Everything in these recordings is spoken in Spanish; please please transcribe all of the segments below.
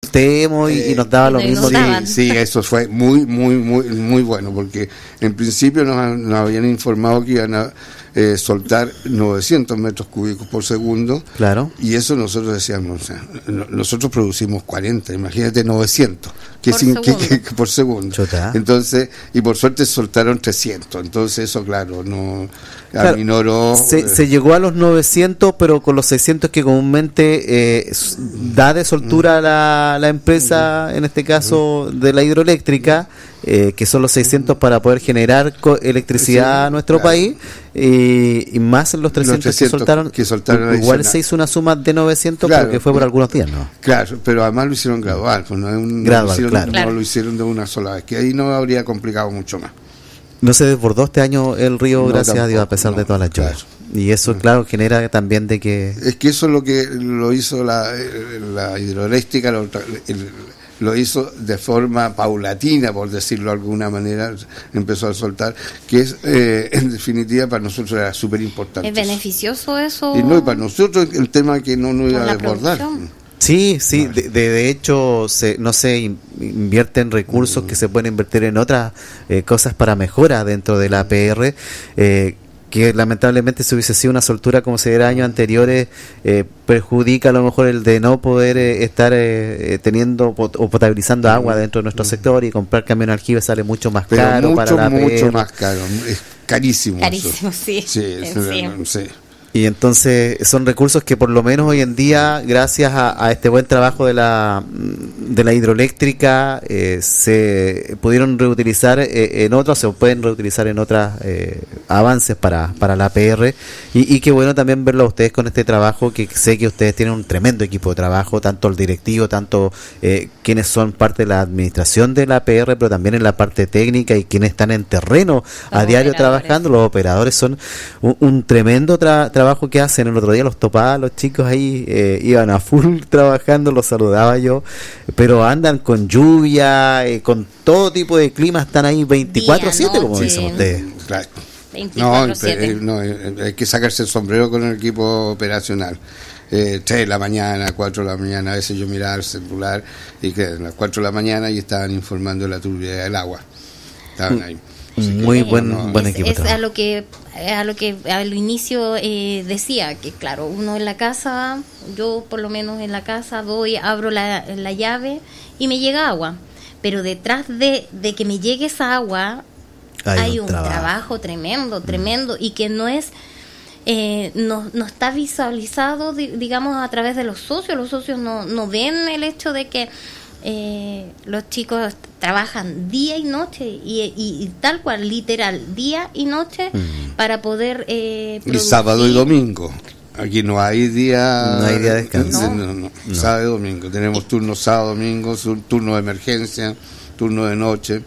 consultemos y nos daba lo mismo. Sí, eso fue muy bueno, porque en principio nos habían informado que iban a soltar 900 metros cúbicos por segundo. Claro. Y eso nosotros decíamos, o sea, nosotros producimos 40, imagínate 900 por segundo. Chuta. Entonces, y por suerte soltaron 300. Entonces eso, claro, no aminoró. Se llegó a los 900, pero con los 600 que comúnmente da de soltura la empresa, en este caso de la hidroeléctrica, que son los 600 para poder generar electricidad a nuestro país, y más los 300 que soltaron igual se hizo una suma de 900, claro, pero que fue por algunos días, ¿no? Claro, pero además lo hicieron gradual, pues no lo hicieron de una sola vez, que ahí no habría complicado mucho más. No se desbordó este año el río, gracias a Dios, a pesar de todas las lluvias. Claro. Y eso, claro, genera también de que... Es que eso es lo que lo hizo la hidroeléctrica, lo hizo de forma paulatina, por decirlo de alguna manera, empezó a soltar, que es, en definitiva, para nosotros era súper importante. ¿Es beneficioso eso? Y no, y para nosotros el tema que no iba a desbordar. Sí, de hecho no se invierten recursos que se pueden invertir en otras cosas para mejora dentro de la APR, que lamentablemente si hubiese sido una soltura como se era años anteriores, perjudica a lo mejor el de no poder estar teniendo o potabilizando agua dentro de nuestro sector, y comprar camión de aljibe sale mucho más caro para la APR. Mucho más caro, es carísimo. Carísimo, sí. Sí. Y entonces son recursos que por lo menos hoy en día, gracias a este buen trabajo de la hidroeléctrica, se pudieron reutilizar en otros, se pueden reutilizar en otros avances para la APR, y qué bueno también verlo a ustedes con este trabajo, que sé que ustedes tienen un tremendo equipo de trabajo, tanto el directivo, tanto quienes son parte de la administración de la APR, pero también en la parte técnica, y quienes están en terreno a diario trabajando. Los operadores son un tremendo trabajo que hacen. El otro día los topaba, los chicos ahí iban a full trabajando, los saludaba yo, pero andan con lluvia, con todo tipo de clima, están ahí 24/7, como dicen ustedes. Claro. 24/7. No, hay que sacarse el sombrero con el equipo operacional. 3 de la mañana, 4 de la mañana, a veces yo miraba el celular y que a las 4 de la mañana y estaban informando de la turbidez del agua. Estaban ahí. Muy buen equipo. Es a lo que al inicio decía, que claro, uno en la casa, yo por lo menos en la casa abro la llave y me llega agua, pero detrás de que me llegue esa agua hay un trabajo tremendo, y que no es no está visualizado, digamos, a través de los socios. Los socios no ven el hecho de que los chicos trabajan día y noche, y tal cual, literal, día y noche, para poder producir. Y sábado y domingo. Aquí no hay día de descanso. No. Sábado y domingo. Tenemos turnos sábado, domingo, turno de emergencia, turno de noche.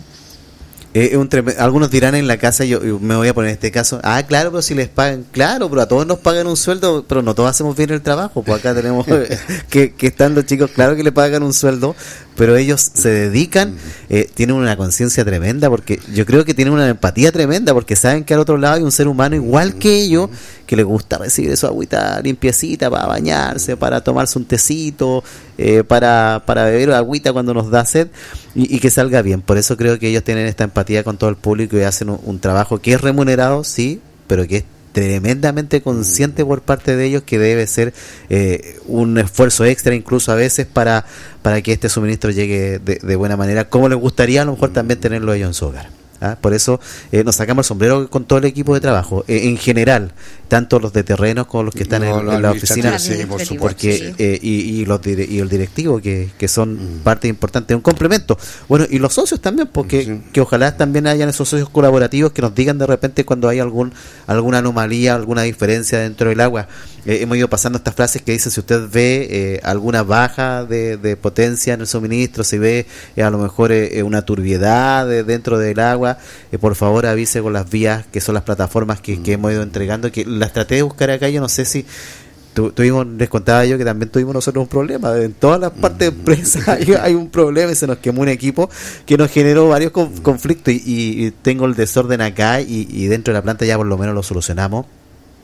Algunos dirán en la casa, yo me voy a poner en este caso, claro, pero si les pagan, claro, pero a todos nos pagan un sueldo, pero no todos hacemos bien el trabajo. Pues acá tenemos que están los chicos, claro que le pagan un sueldo, pero ellos se dedican, tienen una conciencia tremenda, porque yo creo que tienen una empatía tremenda, porque saben que al otro lado hay un ser humano igual que ellos, que le gusta recibir su agüita limpiecita para bañarse, para tomarse un tecito, para beber agüita cuando nos da sed, y que salga bien. Por eso creo que ellos tienen esta empatía con todo el público y hacen un trabajo que es remunerado, sí, pero que es tremendamente consciente por parte de ellos, que debe ser un esfuerzo extra incluso a veces para que este suministro llegue de buena manera, como les gustaría a lo mejor también tenerlo ellos en su hogar. Por eso nos sacamos el sombrero con todo el equipo de trabajo, en general, tanto los de terrenos como los que están en la oficina, sí, por supuesto, porque y el directivo, que son parte importante, un complemento. Bueno, y los socios también, porque que ojalá también hayan esos socios colaborativos que nos digan de repente cuando hay alguna anomalía, alguna diferencia dentro del agua. Hemos ido pasando estas frases que dicen: si usted ve alguna baja de potencia en el suministro, si ve a lo mejor una turbiedad dentro del agua, por favor avise con las vías, que son las plataformas que hemos ido entregando, que las traté de buscar acá. Yo no sé si les contaba yo que también tuvimos nosotros un problema en todas las partes de empresa. hay un problema, y se nos quemó un equipo que nos generó varios conflictos, y tengo el desorden acá, y dentro de la planta ya por lo menos lo solucionamos.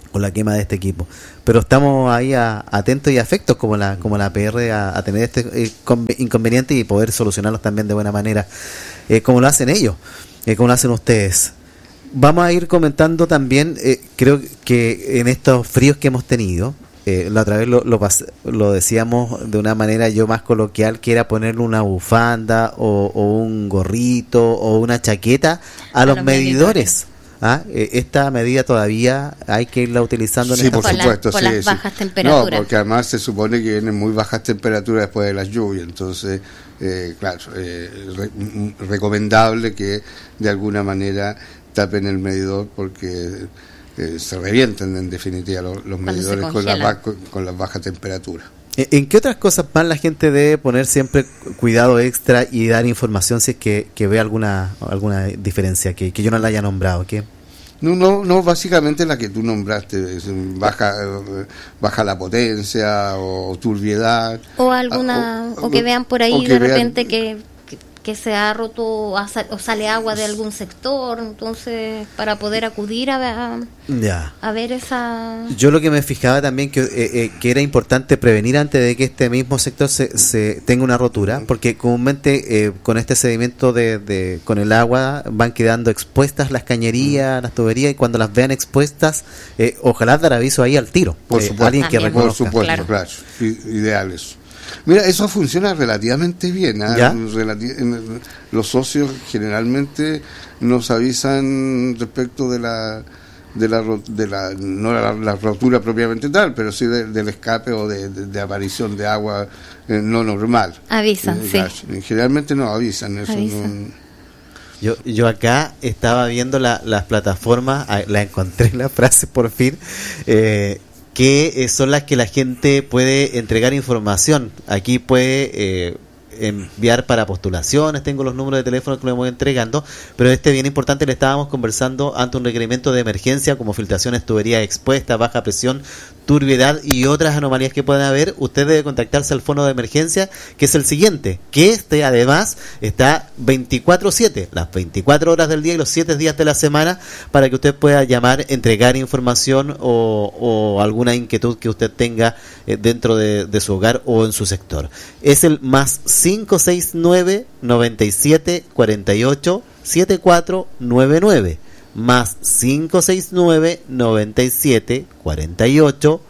con la quema de este equipo. Pero estamos ahí atentos y afectos como la PR a tener este inconveniente y poder solucionarlos también de buena manera, como lo hacen ellos, como lo hacen ustedes. Vamos a ir comentando también, creo que en estos fríos que hemos tenido, la otra vez lo decíamos de una manera yo más coloquial, que era ponerle una bufanda o un gorrito o una chaqueta a los medidores. Esta medida todavía hay que irla utilizando en por supuesto, por las bajas temperaturas. No, porque además se supone que vienen muy bajas temperaturas después de las lluvias, entonces, claro, recomendable que de alguna manera tapen el medidor porque se revientan en definitiva los medidores con las bajas temperaturas. ¿En qué otras cosas más la gente debe poner siempre cuidado extra y dar información si es que ve alguna diferencia que yo no la haya nombrado? ¿Qué? No, básicamente la que tú nombraste, baja la potencia o turbiedad. O alguna, o que vean por ahí de repente que se ha roto o sale agua de algún sector, entonces para poder acudir a ver esa... Yo lo que me fijaba también que era importante prevenir antes de que este mismo sector se tenga una rotura, porque comúnmente con este sedimento con el agua van quedando expuestas las cañerías, las tuberías, y cuando las vean expuestas, ojalá dar aviso ahí al tiro. Por supuesto, alguien que reconozca. Por supuesto, claro. Ideal eso. Mira, eso funciona relativamente bien. Los socios generalmente nos avisan respecto de la rotura propiamente tal, pero sí del escape o de aparición de agua no normal. Avisan, sí. Generalmente no avisan. Eso avisan. Yo acá estaba viendo las plataformas, la encontré la frase por fin, que son las que la gente puede entregar información. Aquí puede enviar para postulaciones, tengo los números de teléfono que le voy entregando, pero bien importante, le estábamos conversando ante un requerimiento de emergencia como filtraciones, tuberías expuestas, baja presión, turbiedad y otras anomalías que puedan haber. Usted debe contactarse al fono de emergencia, que es el siguiente, que además está 24/7, las 24 horas del día y los 7 días de la semana, para que usted pueda llamar, entregar información o alguna inquietud que usted tenga dentro de su hogar o en su sector. Es el más 569 97 48 7499, más 569 97 48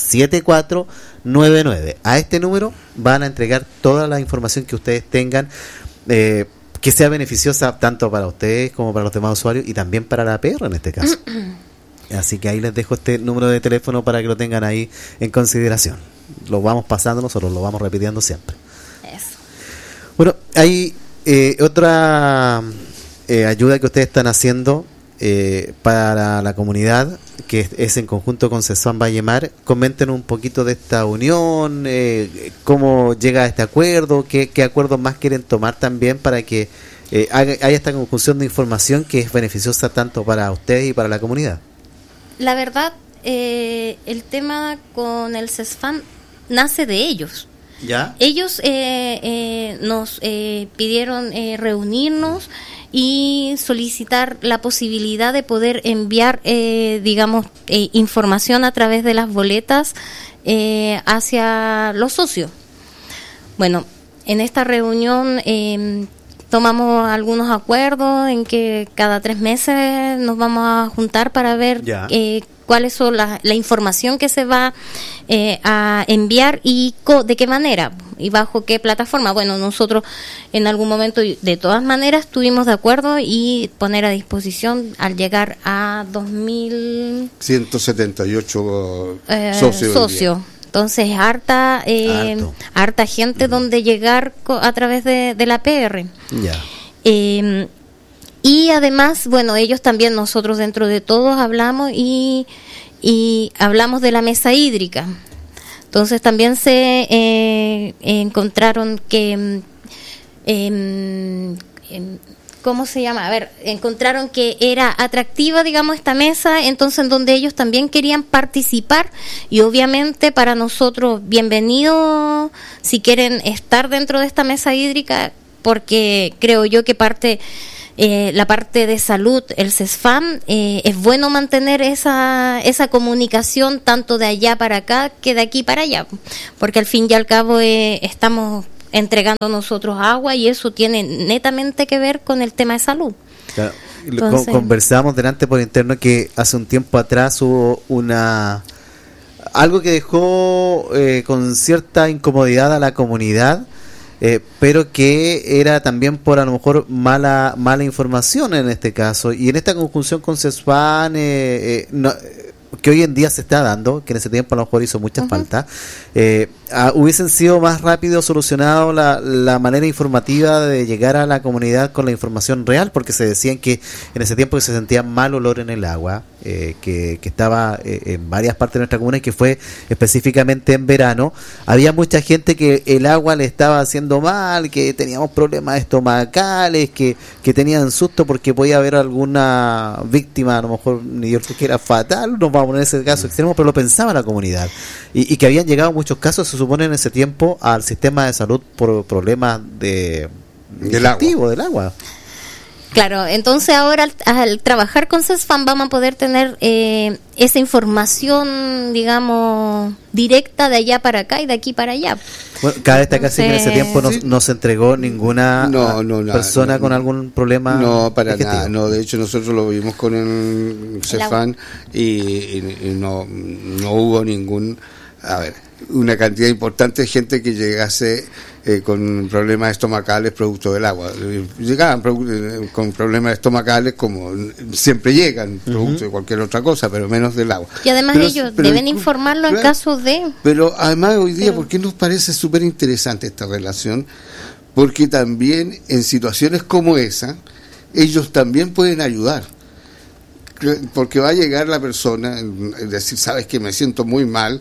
7499. A este número van a entregar toda la información que ustedes tengan, que sea beneficiosa tanto para ustedes como para los demás usuarios y también para la PR en este caso. Así que ahí les dejo este número de teléfono para que lo tengan ahí en consideración. Lo vamos pasando, nosotros lo vamos repitiendo siempre. Eso. Bueno, hay otra ayuda que ustedes están haciendo para la comunidad, que es en conjunto con CESFAM Valle Mar. Comenten un poquito de esta unión, cómo llega a este acuerdo, qué acuerdos más quieren tomar también para que haya esta conjunción de información que es beneficiosa tanto para ustedes y para la comunidad. La verdad, el tema con el CESFAM nace de ellos. ¿Ya? Ellos nos pidieron reunirnos y solicitar la posibilidad de poder enviar, información a través de las boletas hacia los socios. Bueno, en esta reunión tomamos algunos acuerdos en que cada 3 meses nos vamos a juntar para ver cuáles son la información que se va a enviar y de qué manera y bajo qué plataforma. Bueno, nosotros en algún momento de todas maneras estuvimos de acuerdo y poner a disposición al llegar a 2.178 socios. Entonces, harta gente donde llegar a través de la PR. Ya. Y además, bueno, ellos también, nosotros dentro de todos hablamos y hablamos de la mesa hídrica. Entonces también se encontraron que ¿cómo se llama? A ver, encontraron que era atractiva, digamos, esta mesa, entonces en donde ellos también querían participar y obviamente para nosotros bienvenido si quieren estar dentro de esta mesa hídrica, porque creo yo que parte la parte de salud, el CESFAM, es bueno mantener esa comunicación tanto de allá para acá que de aquí para allá, porque al fin y al cabo estamos entregando nosotros agua y eso tiene netamente que ver con el tema de salud. Claro. Entonces, Conversábamos delante por interno que hace un tiempo atrás hubo algo que dejó con cierta incomodidad a la comunidad, pero que era también por a lo mejor mala información en este caso, y en esta conjunción con CESFAN que hoy en día se está dando, que en ese tiempo a lo mejor hizo mucha falta, hubiesen sido más rápido solucionado la manera informativa de llegar a la comunidad con la información real, porque se decían que en ese tiempo que se sentía mal olor en el agua, que estaba en varias partes de nuestra comuna y que fue específicamente en verano. Había mucha gente que el agua le estaba haciendo mal, que teníamos problemas estomacales, que tenían susto porque podía haber alguna víctima, a lo mejor ni yo creo que era fatal, nos vamos a poner ese caso extremo, pero lo pensaba la comunidad, y que habían llegado muchos casos, se supone, en ese tiempo al sistema de salud por problemas del agua. Claro, entonces ahora al trabajar con CESFAM vamos a poder tener esa información, digamos, directa de allá para acá y de aquí para allá. Bueno, cabe destacar que en ese tiempo no se entregó ninguna persona con algún problema. No, para nada. No, de hecho nosotros lo vimos con el CESFAM y no hubo una cantidad importante de gente que llegase con problemas estomacales producto del agua. Llegaban con problemas estomacales como siempre llegan, producto de cualquier otra cosa, pero menos del agua. Y además ellos deben informarlo en caso de... Pero además hoy día, ¿por qué nos parece súper interesante esta relación? Porque también en situaciones como esa, ellos también pueden ayudar. Porque va a llegar la persona, es decir, sabes que me siento muy mal,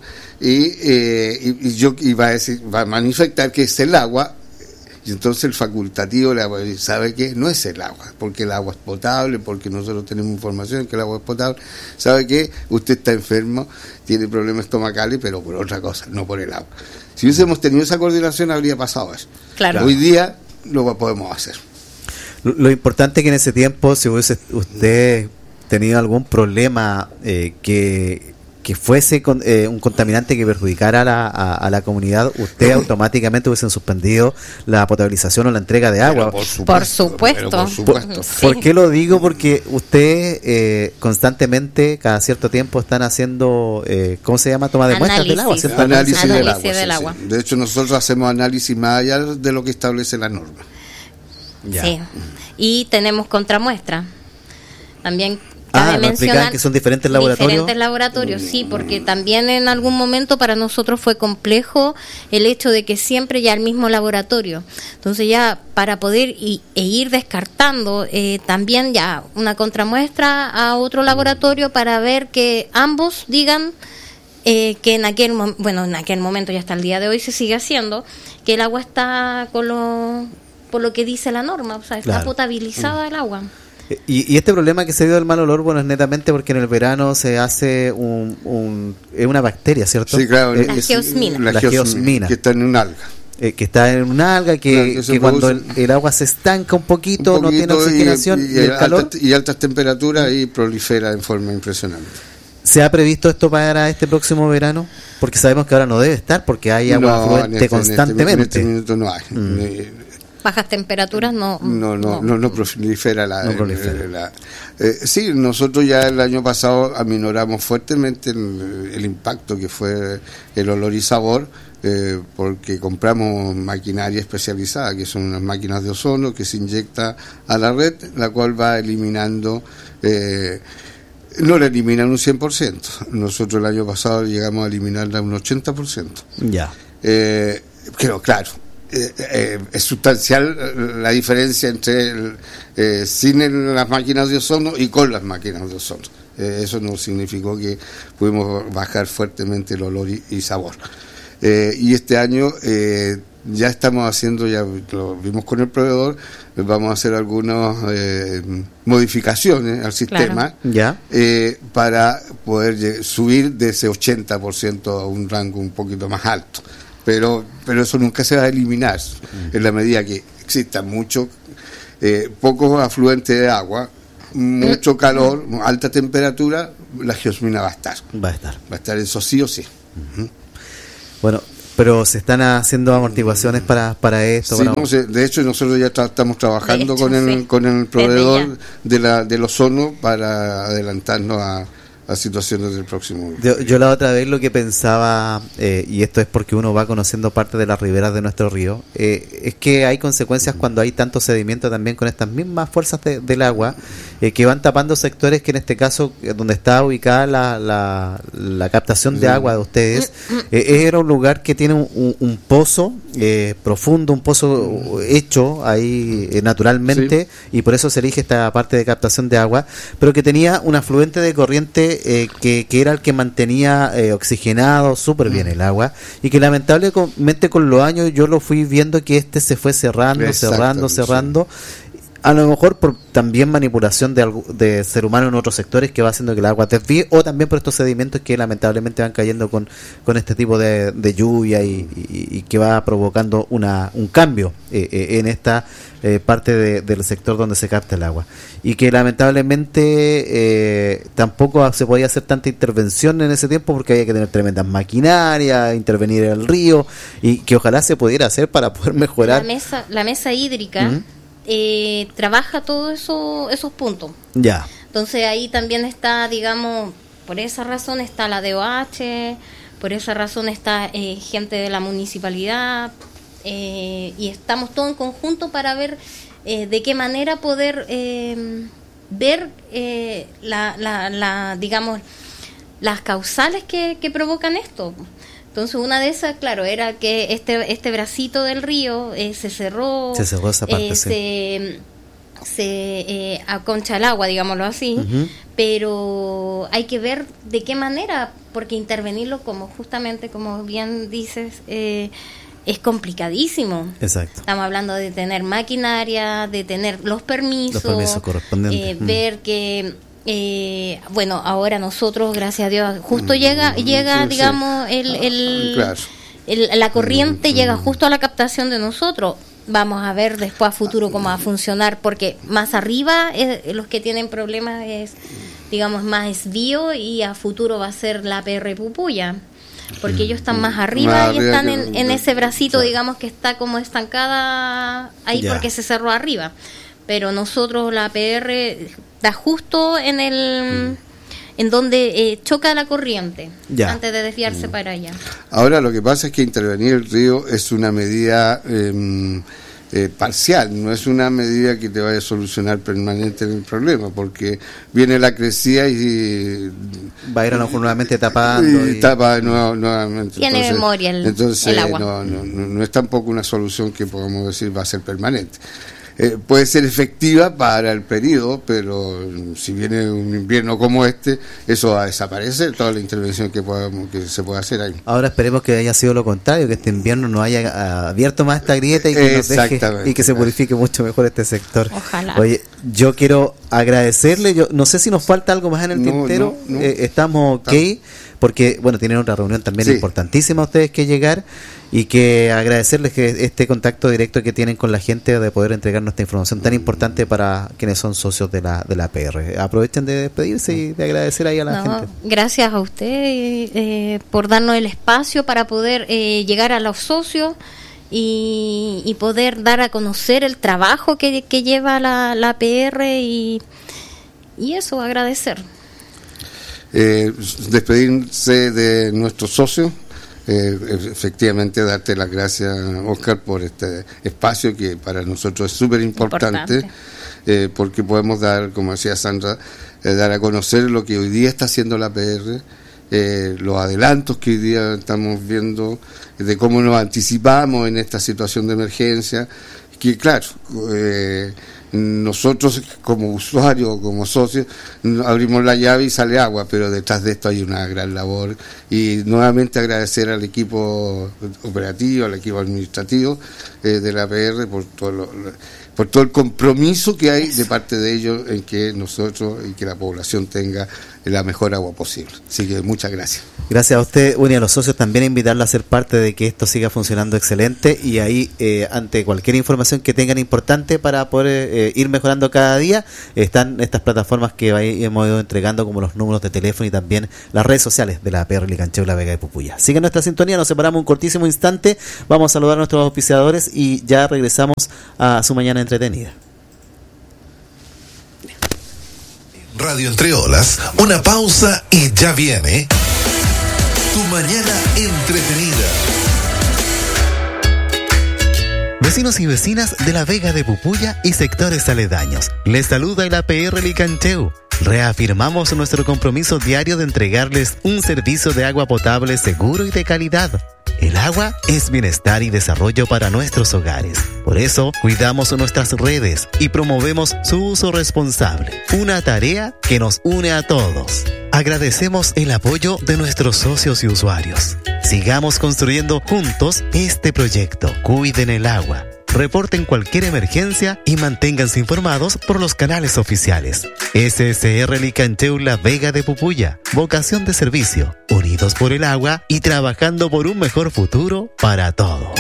y va a manifestar que es el agua, y entonces el facultativo sabe que no es el agua, porque el agua es potable, porque nosotros tenemos información de que el agua es potable, sabe que usted está enfermo, tiene problemas estomacales, pero por otra cosa, no por el agua. Si hubiésemos tenido esa coordinación, habría pasado eso. Claro. Hoy día lo podemos hacer. Lo importante es que en ese tiempo, si hubiese usted tenido algún problema que fuese un contaminante que perjudicara a la comunidad, usted automáticamente hubiesen suspendido la potabilización o la entrega de agua. Por supuesto. ¿Por qué lo digo? Porque usted constantemente, cada cierto tiempo, están haciendo, ¿cómo se llama? Toma de muestras del agua, ¿cierto? Análisis del agua. Sí. De hecho, nosotros hacemos análisis más allá de lo que establece la norma. Ya. Sí. Y tenemos contramuestra. También nos explicaban que son diferentes laboratorios. Diferentes laboratorios, sí, porque también en algún momento para nosotros fue complejo el hecho de que siempre ya el mismo laboratorio. Entonces ya para poder ir descartando también ya una contramuestra a otro laboratorio para ver que ambos digan que en aquel momento y hasta el día de hoy se sigue haciendo, que el agua está por lo que dice la norma, o sea, está potabilizada el agua. Y este problema que se dio del mal olor, bueno, es netamente porque en el verano se hace es una bacteria, ¿cierto? Sí, claro. La geosmina. La geosmina. Que está en un alga. Que está en un alga, que cuando el agua se estanca un poquito no tiene oxigenación y el calor. Y altas temperaturas y prolifera en forma impresionante. ¿Se ha previsto esto para este próximo verano? Porque sabemos que ahora no debe estar porque hay agua afluente constantemente. En este minuto no hay. Bajas temperaturas no prolifera sí, nosotros ya el año pasado aminoramos fuertemente el impacto que fue el olor y sabor, porque compramos maquinaria especializada, que son unas máquinas de ozono que se inyecta a la red, la cual va eliminando, no la eliminan un 100%, nosotros el año pasado llegamos a eliminarla un 80%. Ya. Pero claro, es sustancial la diferencia entre sin las máquinas de ozono y con las máquinas de ozono. Eso no significó que pudimos bajar fuertemente el olor y sabor. Y este año ya estamos haciendo, ya lo vimos con el proveedor, vamos a hacer algunas modificaciones al sistema, ¿ya? Para poder subir de ese 80% a un rango un poquito más alto. Pero eso nunca se va a eliminar en la medida que exista mucho pocos afluentes de agua, mucho calor, alta temperatura, la geosmina va a estar. Va a estar, eso sí o sí. Bueno, pero se están haciendo amortiguaciones para esto. Sí, bueno. no, de hecho nosotros ya estamos trabajando hecho, con el proveedor del ozono para adelantarnos a situaciones del próximo. Yo la otra vez lo que pensaba, y esto es porque uno va conociendo parte de las riberas de nuestro río, es que hay consecuencias cuando hay tanto sedimento también con estas mismas fuerzas del agua, que van tapando sectores que en este caso, donde está ubicada la captación de agua de ustedes, era un lugar que tiene un pozo profundo, un pozo hecho ahí naturalmente, y por eso se elige esta parte de captación de agua, pero que tenía un afluente de corriente que era el que mantenía oxigenado súper bien el agua, y que lamentablemente con los años yo lo fui viendo que se fue cerrando, a lo mejor por también manipulación de ser humano en otros sectores, que va haciendo que el agua desvíe, o también por estos sedimentos que lamentablemente van cayendo con este tipo de lluvia y que va provocando un cambio en esta parte del sector donde se capta el agua, y que lamentablemente tampoco se podía hacer tanta intervención en ese tiempo porque había que tener tremendas maquinarias, intervenir en el río, y que ojalá se pudiera hacer para poder mejorar la mesa hídrica. Trabaja todos esos puntos. Ya. Entonces ahí también está, digamos, por esa razón está la DOH, por esa razón está gente de la municipalidad, y estamos todos en conjunto para ver de qué manera poder ver digamos, las causales que provocan esto. Entonces una de esas, claro, era que este bracito del río se cerró esa parte, se aconcha el agua, digámoslo así, pero hay que ver de qué manera, porque intervenirlo, justamente como bien dices, es complicadísimo. Exacto. Estamos hablando de tener maquinaria, de tener los permisos correspondientes, ver que bueno, ahora nosotros, gracias a Dios, justo llega digamos, la corriente llega justo a la captación de nosotros. Vamos a ver después a futuro cómo va a funcionar, porque más arriba los que tienen problemas es, digamos, más desvío, y a futuro va a ser la APR Pupuya, porque ellos están más arriba y están en ese bracito, digamos, que está como estancada ahí porque se cerró arriba. Pero nosotros, la APR está justo en donde choca la corriente, antes de desviarse para allá. Ahora lo que pasa es que intervenir el río es una medida parcial, no es una medida que te vaya a solucionar permanente el problema, porque viene la crecida y va a ir a lo mejor nuevamente tapando y tapa nuevamente. Tiene memoria el agua. No es tampoco una solución que podamos decir va a ser permanente. Puede ser efectiva para el periodo, pero si viene un invierno como este, eso va a desaparecer, toda la intervención que se pueda hacer ahí. Ahora esperemos que haya sido lo contrario, que este invierno no haya abierto más esta grieta y que nos deje, y que se purifique mucho mejor este sector. Ojalá. Oye, yo quiero agradecerle, yo no sé si nos falta algo más en el tintero, no. Estamos ok, porque bueno, tienen otra reunión también importantísima ustedes que llegar, y que agradecerles que este contacto directo que tienen con la gente de poder entregarnos esta información tan importante para quienes son socios de la PR. Aprovechen de despedirse y de agradecer ahí a la gente. Gracias a usted por darnos el espacio para poder llegar a los socios y poder dar a conocer el trabajo que lleva la PR, y eso, agradecer. Despedirse de nuestros socios. Efectivamente, darte las gracias, Oscar, por este espacio que para nosotros es súper importante, porque podemos dar, como decía Sandra, dar a conocer lo que hoy día está haciendo la PR, los adelantos que hoy día estamos viendo, de cómo nos anticipamos en esta situación de emergencia, que claro, nosotros como usuarios, como socios, abrimos la llave y sale agua, pero detrás de esto hay una gran labor, y nuevamente agradecer al equipo operativo, al equipo administrativo de la PR por todo por todo el compromiso que hay de parte de ellos en que nosotros y que la población tenga la mejor agua posible. Así que muchas gracias. Gracias a usted, y a los socios también invitarlos a ser parte de que esto siga funcionando excelente, y ahí ante cualquier información que tengan importante para poder ir mejorando cada día, están estas plataformas que hemos ido entregando, como los números de teléfono y también las redes sociales de la APR Licancheo y la Vega de Pupuya. Sigan nuestra sintonía, nos separamos un cortísimo instante, vamos a saludar a nuestros auspiciadores y ya regresamos a su mañana entretenida. Radio Entre Olas, una pausa y ya viene tu mañana entretenida. Vecinos y vecinas de la Vega de Pupuya y sectores aledaños, les saluda el APR Licancheu. Reafirmamos nuestro compromiso diario de entregarles un servicio de agua potable seguro y de calidad. El agua es bienestar y desarrollo para nuestros hogares. Por eso, cuidamos nuestras redes y promovemos su uso responsable. Una tarea que nos une a todos. Agradecemos el apoyo de nuestros socios y usuarios. Sigamos construyendo juntos este proyecto. Cuiden el agua. Reporten cualquier emergencia y manténganse informados por los canales oficiales. SSR Licancheu La Vega de Pupuya. Vocación de servicio. Unidos por el agua y trabajando por un mejor futuro para todos.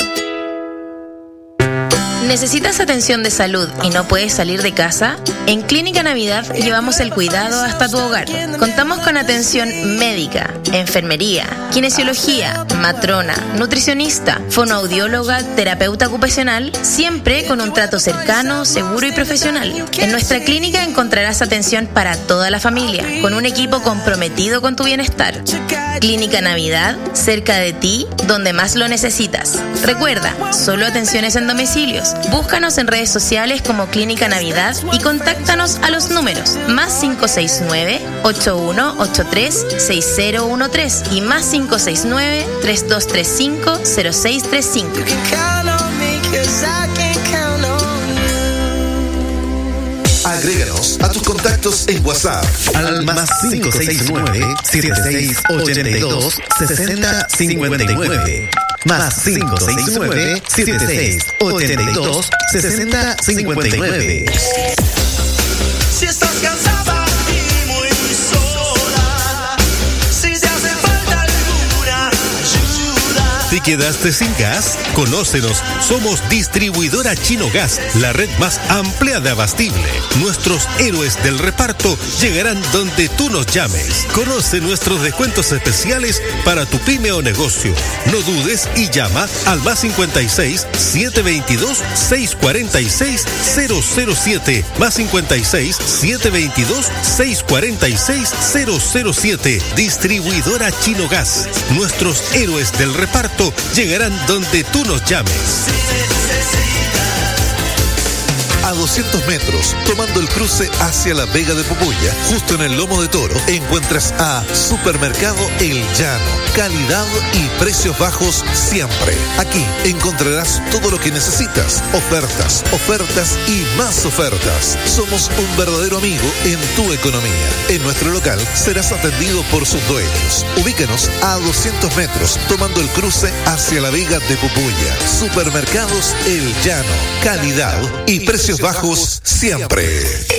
¿Necesitas atención de salud y no puedes salir de casa? En Clínica Navidad llevamos el cuidado hasta tu hogar. Contamos con atención médica, enfermería, kinesiología, matrona, nutricionista, fonoaudióloga, terapeuta ocupacional, siempre con un trato cercano, seguro y profesional. En nuestra clínica encontrarás atención para toda la familia, con un equipo comprometido con tu bienestar. Clínica Navidad, cerca de ti, donde más lo necesitas. Recuerda, solo atenciones en domicilios. Búscanos en redes sociales como Clínica Navidad y contáctanos a los números +569-8183-6013 y +569-3235-0635. Agréganos a tus contactos en WhatsApp al +569-7682-6059. +569-7682-6059. Si estás cansada y muy sola, si te hace falta alguna ayuda. ¿Te quedaste sin gas? Conócenos, somos distribuidora Chino Gas, la red más amplia de abastible. Nuestros héroes del reparto llegarán donde tú nos llames. Conoce nuestros descuentos especiales para tu pyme o negocio. No dudes y llama al +56 722 646 007, +56 722 646 007. Distribuidora Chino Gas. Nuestros héroes del reparto llegarán donde tú nos llames. a 200 metros, tomando el cruce hacia la Vega de Pupuya, justo en el Lomo de Toro, encuentras a Supermercado El Llano. Calidad y precios bajos siempre. Aquí encontrarás todo lo que necesitas. Ofertas, ofertas y más ofertas. Somos un verdadero amigo en tu economía. En nuestro local serás atendido por sus dueños. Ubícanos a 200 metros, tomando el cruce hacia la Vega de Pupuya. Supermercados El Llano. Calidad y precios bajos siempre.